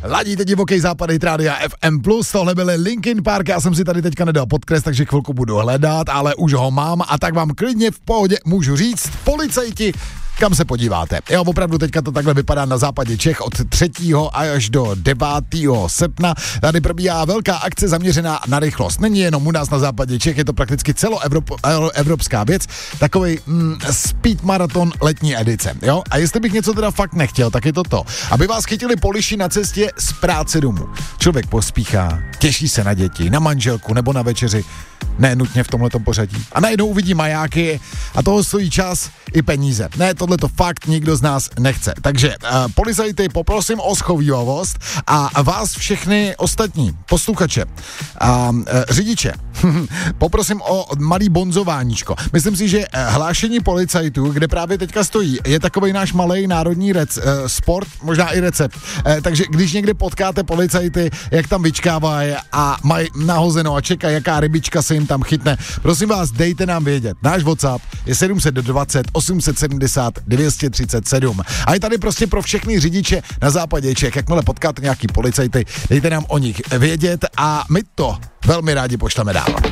Ladíte divoký západ Rádia FM+, tohle byly Linkin Park, já jsem si tady teďka nedal podkres, takže chvilku budu hledat, ale už ho mám a tak vám klidně v pohodě můžu říct, policajti, kam se podíváte. Jo, opravdu teďka to takhle vypadá na západě Čech od 3. až do 9. srpna. Tady probíhá velká akce zaměřená na rychlost. Není jenom u nás na západě Čech, je to prakticky celoevropská věc. Takovej speed maraton letní edice. Jo? A jestli bych něco teda fakt nechtěl, tak je to to. Aby vás chytili poliši na cestě z práce domů. Člověk pospíchá, těší se na děti, na manželku nebo na večeři. Ne nutně v tomhletom pořadí. A najednou uvidí majáky a toho stojí čas i peníze. Ne, tohle to fakt nikdo z nás nechce. Takže policajty, poprosím o schovývavost a vás všechny ostatní posluchače a řidiče poprosím o malý bonzováníčko. Myslím si, že hlášení policajtů, kde právě teďka stojí, je takovej náš malej národní sport, možná i recept. Takže když někde potkáte policajty, jak tam vyčkávají a mají nahozeno a čekají, jaká rybička se jim tam chytne, prosím vás, dejte nám vědět. Náš WhatsApp je 720 870 937. A je tady prostě pro všechny řidiče na západě Čech. Jakmile potkáte nějaký policajty, dejte nám o nich vědět a my to velmi rádi pošleme dál.